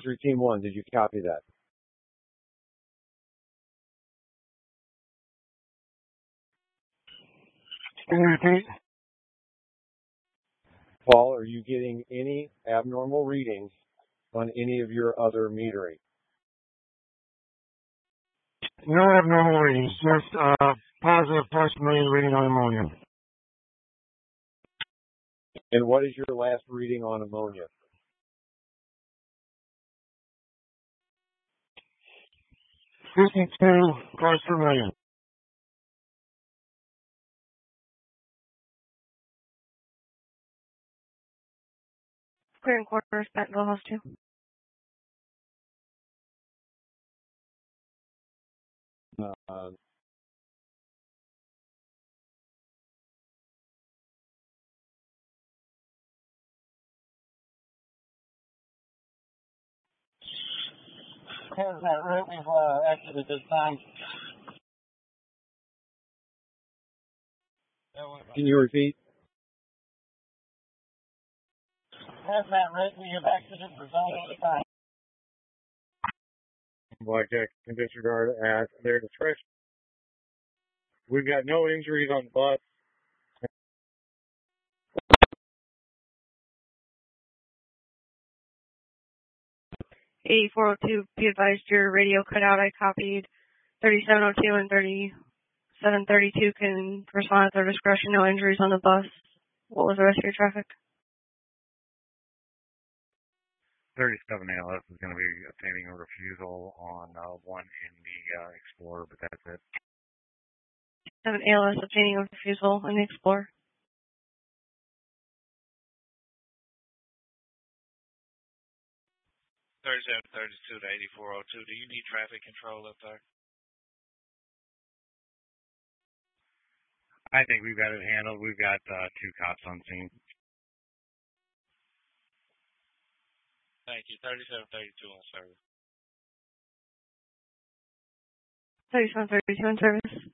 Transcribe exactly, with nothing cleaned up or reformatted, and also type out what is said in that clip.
Entry Team one, did you copy that? Can you repeat? Paul, are you getting any abnormal readings on any of your other metering? No abnormal readings, just uh, positive parts per million reading on ammonia. And what is your last reading on ammonia? fifty-two parts per million. Clear and quarters, Bentonville House two. Uh, Has that route we've uh, exited this time? can you repeat? Has that route we have exited the zone this time? Blackjack can disregard at their discretion. We've got no injuries on the bus. eighty-four oh two, be advised your radio cut out. I copied thirty-seven oh two and thirty-seven thirty-two can respond at their discretion. No injuries on the bus. What was the rest of your traffic? thirty-seven A L S is going to be obtaining a refusal on uh, one in the uh, Explorer, but that's it. seven A L S obtaining a refusal in the Explorer. thirty-seven thirty-two to eighty-four oh two. Do you need traffic control up there? I think we've got it handled. We've got uh, two cops on scene. Thank you. thirty-seven thirty-two on service. thirty-seven thirty-two in service.